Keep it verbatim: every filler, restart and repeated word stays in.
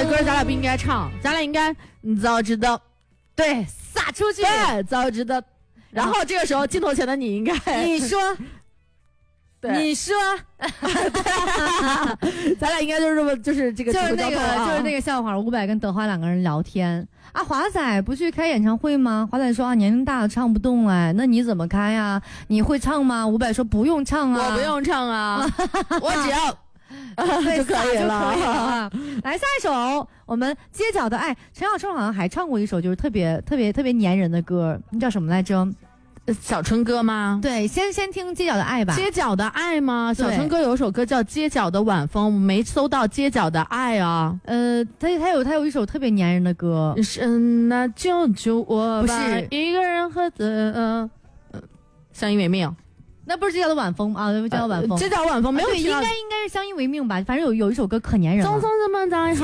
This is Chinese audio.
的歌咱俩不应该唱，咱俩应该你早知道， 对，撒出去， 对，早知道。然后这个时候镜头前的你应该你说。你说， 咱俩应该就是这么，就是这个， 就是那个， 啊、 就是那个笑话。伍佰跟德华两个人聊天啊，华仔不去开演唱会吗？华仔说啊，年龄大了唱不动哎，那你怎么开呀？你会唱吗？伍佰说不用唱啊， 我不用唱啊，我只要就可以了。 就可以了来下一首，我们街角的爱。陈小春好像还唱过一首，就是特别特别特别粘人的歌，你叫什么来着？ 小春歌吗？ 对，先先听街角的爱吧。 街角的爱吗？小春歌有一首歌叫《街角的晚风》，我没搜到街角的爱啊。 呃，他他有他有一首特别粘人的歌， 是那救救我吧， 不是一个人喝的，呃，相依为命。 那不是街角的晚风啊，街角的晚风， 街角晚风没有、 啊、对，应该应该是相依为命吧，反正有有一首歌可粘人了。 匆匆这么早。